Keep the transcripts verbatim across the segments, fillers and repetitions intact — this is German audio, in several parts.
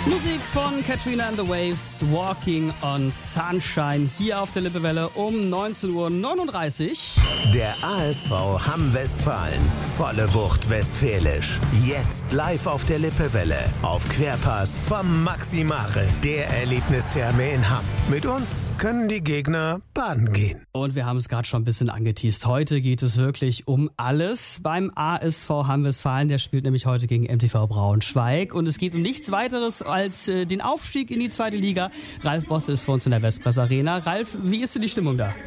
Musik von Katrina and the Waves, Walking on Sunshine, hier auf der Lippewelle um neunzehn Uhr neununddreißig. Der A S V Hamm Westfalen, volle Wucht westfälisch. Jetzt live auf der Lippewelle, auf Querpass vom Maxi Mare, der Erlebnistherme in Hamm. Mit uns können die Gegner baden gehen. Und wir haben es gerade schon ein bisschen angeteast. Heute geht es wirklich um alles beim A S V Hamm Westfalen. Der spielt nämlich heute gegen M T V Braunschweig. Und es geht um nichts weiteres als äh, den Aufstieg in die zweite Liga. Ralf Bosse ist für uns in der Westpress Arena. Ralf, wie ist denn die Stimmung da?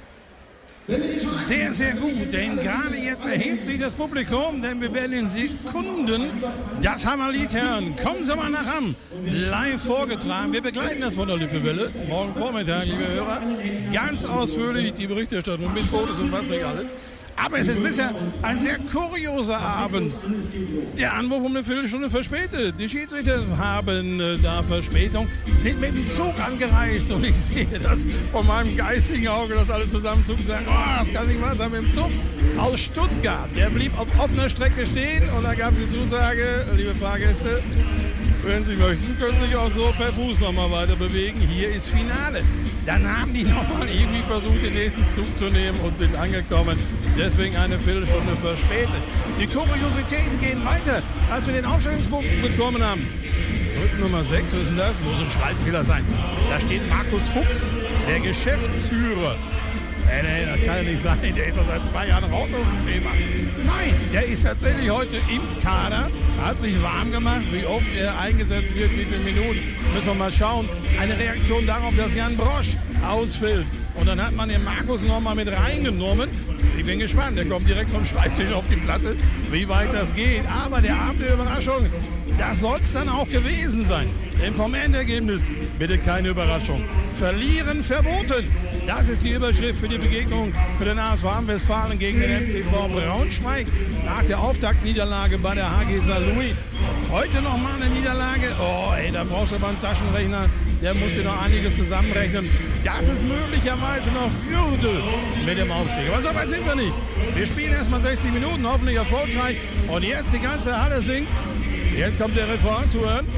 Sehr, sehr gut, denn gerade jetzt erhebt sich das Publikum, denn wir werden in Sekunden das Hammerlied hören. Kommen Sie mal nach Hamm, live vorgetragen. Wir begleiten das von der Lippewelle, morgen Vormittag, liebe Hörer, ganz ausführlich die Berichterstattung mit Fotos und was nicht alles. Aber es ist bisher ein sehr kurioser Abend. Der Anwurf um eine Viertelstunde verspätet. Die Schiedsrichter haben äh, da Verspätung, sind mit dem Zug angereist. Und ich sehe das von meinem geistigen Auge, das alles zusammenzucken und sagen, oh, das kann nicht wahr sein, mit dem Zug aus Stuttgart. Der blieb auf offener Strecke stehen und da gab es die Zusage, liebe Fahrgäste, wenn Sie möchten, können Sie sich auch so per Fuß nochmal weiter bewegen. Hier ist Finale. Dann haben die nochmal irgendwie versucht, den nächsten Zug zu nehmen und sind angekommen. Deswegen eine Viertelstunde verspätet. Die Kuriositäten gehen weiter, als wir den Aufstellungspunkt bekommen haben. Rück Nummer sechs, was ist denn das? Muss ein Schreibfehler sein. Da steht Markus Fuchs, der Geschäftsführer. Nee, nee, das kann ja nicht sein. Der ist doch seit zwei Jahren raus aus dem Thema. Nein, der ist tatsächlich heute im Kader, hat sich warm gemacht, wie oft er eingesetzt wird, wie viele Minuten. Müssen wir mal schauen. Eine Reaktion darauf, dass Jan Brosch ausfällt. Und dann hat man den Markus noch mal mit reingenommen. Ich bin gespannt, der kommt direkt vom Schreibtisch auf die Platte, wie weit das geht. Aber der Abend der Überraschung, das soll es dann auch gewesen sein. Denn vom Endergebnis bitte keine Überraschung. Verlieren verboten. Das ist die Überschrift für die Begegnung für den A S V Hamm Westfalen gegen den M T V Braunschweig. Nach der Auftaktniederlage bei der H G Saarlouis. Heute noch mal eine Niederlage. Oh, ey, da brauchst du aber einen Taschenrechner. Der muss dir noch einiges zusammenrechnen. Das ist möglicherweise noch Würde mit dem Aufstieg. Aber so weit sind wir nicht. Wir spielen erstmal sechzig Minuten, hoffentlich erfolgreich. Und jetzt die ganze Halle singt. Jetzt kommt der Refrain zu hören.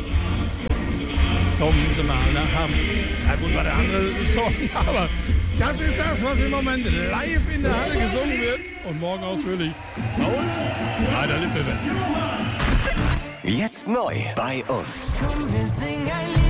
Kommen Sie mal nach Hamm. Na gut, war der andere Song, aber das ist das, was im Moment live in der Halle gesungen wird. Und morgen ausführlich bei uns bei der Lippewelle. Jetzt neu bei uns. Komm, wir singen ein Lied.